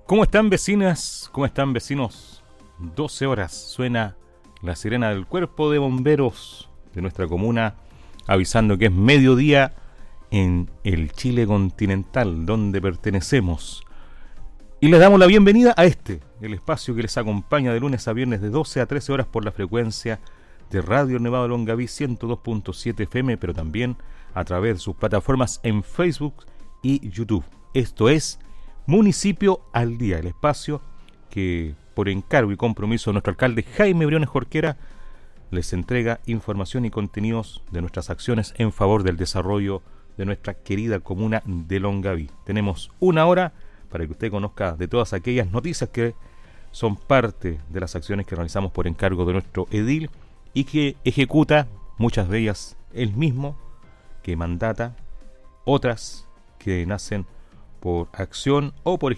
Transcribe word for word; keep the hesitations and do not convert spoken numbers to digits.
¿Cómo están, vecinas? ¿Cómo están, vecinos? doce horas suena la sirena del cuerpo de bomberos de nuestra comuna, avisando que es mediodía en el Chile continental, donde pertenecemos. Y les damos la bienvenida a este, el espacio que les acompaña de lunes a viernes de doce a trece horas por la frecuencia de Radio Nevado Longaví ciento dos punto siete F M, pero también a través de sus plataformas en Facebook y YouTube. Esto es Municipio al Día, el espacio que por encargo y compromiso de nuestro alcalde Jaime Briones Jorquera les entrega información y contenidos de nuestras acciones en favor del desarrollo de nuestra querida comuna de Longaví. Tenemos una hora para que usted conozca de todas aquellas noticias que son parte de las acciones que realizamos por encargo de nuestro edil y que ejecuta muchas de ellas él mismo, que mandata, otras que nacen por acción o por